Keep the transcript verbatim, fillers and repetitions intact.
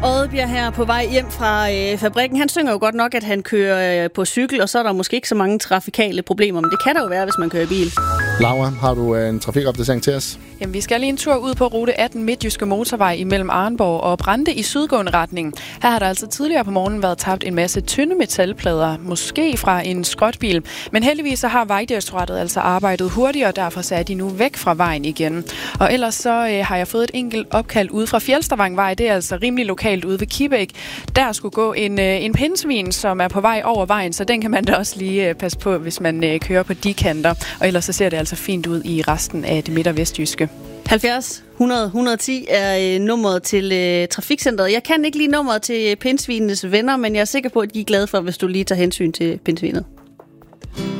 Oddbjerg her på vej hjem fra øh, fabrikken. Han synger jo godt nok, at han kører øh, på cykel, og så er der måske ikke så mange trafikale problemer, men det kan der jo være, hvis man kører bil. Laura, har du øh, en trafikopdatering til os? Jamen, vi skal lige en tur ud på rute atten Midtjyske Motorvej imellem Arnborg og Brande i sydgående retning. Her har der altså tidligere på morgenen været tabt en masse tynde metalplader, måske fra en skrotbil. Men heldigvis så har Vejdirektoratet altså arbejdet hurtigere, og derfor så er de nu væk fra vejen igen. Og ellers så øh, har jeg fået et enkelt opkald ude fra Fjelstavangvej. Det er altså rimelig lokalt ude ved Kibæk. Der skulle gå en, øh, en pindsvin, som er på vej over vejen, så den kan man da også lige øh, passe på, hvis man øh, kører på de kanter. Og ellers så ser det altså fint ud i resten af det midt- og vestjyske. halvfjerds hundrede et hundrede og ti er øh, nummeret til øh, trafikcenteret. Jeg kan ikke lige nummeret til pindsvinenes venner, men jeg er sikker på, at de er glade for, hvis du lige tager hensyn til pindsvinet.